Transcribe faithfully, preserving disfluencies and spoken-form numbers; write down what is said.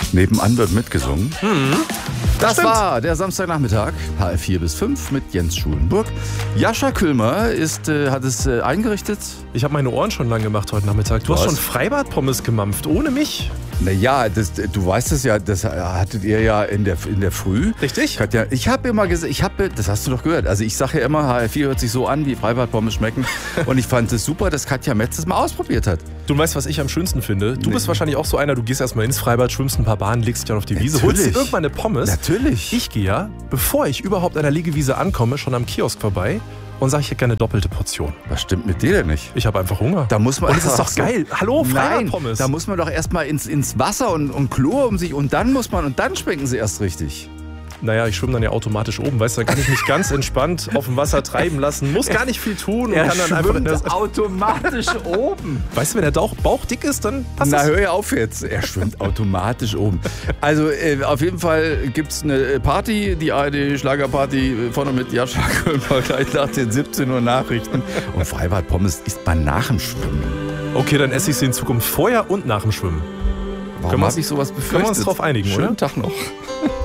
Nebenan wird mitgesungen. Mhm. Das Stimmt. war der Samstagnachmittag, H F vier bis fünf mit Jens Schulenburg. Jascha Kühlmer ist, äh, hat es äh, eingerichtet. Ich habe meine Ohren schon lang gemacht heute Nachmittag. Du Was? hast schon Freibad-Pommes gemampft, ohne mich. Naja, das, du weißt es ja, das hattet ihr ja in der, in der Früh. Richtig? Katja, ich habe immer gesagt, ich habe, das hast du doch gehört, also ich sage ja immer, H F vier hört sich so an, wie Freibad-Pommes schmecken. Und ich fand es super, dass Katja Metz das mal ausprobiert hat. Du weißt, was ich am schönsten finde? Du Nee. bist wahrscheinlich auch so einer, du gehst erstmal ins Freibad, schwimmst ein paar Bahnen, legst dich dann auf die Wiese, holst dir Natürlich. irgendwann eine Pommes. Natürlich. Ich gehe ja, bevor ich überhaupt an der Liegewiese ankomme, schon am Kiosk vorbei und sage, ich hätte gerne eine doppelte Portion. Was stimmt mit dir denn nicht? Ich habe einfach Hunger. Da muss man, Und es ist doch Ach so. geil. Hallo, Nein, Freibad-Pommes. da muss man doch erstmal ins, ins Wasser und, und Chlor um sich und dann muss man, und dann schmecken sie erst richtig. Naja, ich schwimme dann ja automatisch oben, weißt du, dann kann ich mich ganz entspannt auf dem Wasser treiben lassen, muss gar nicht viel tun und kann dann einfach in das, automatisch oben. weißt du, wenn der Bauch, Bauch dick ist, dann passt Na, das. hör ja auf jetzt. Er schwimmt automatisch oben. Also äh, auf jeden Fall gibt es eine Party, die A R D-Schlagerparty vorne mit Jascha Kühlmer gleich nach den siebzehn Uhr Nachrichten. Und Freibad-Pommes isst man nach dem Schwimmen. Okay, dann esse ich sie in Zukunft vorher und nach dem Schwimmen. Warum Können wir- habe ich sowas befürchtet? können wir uns drauf einigen, Schönen oder? Tag noch.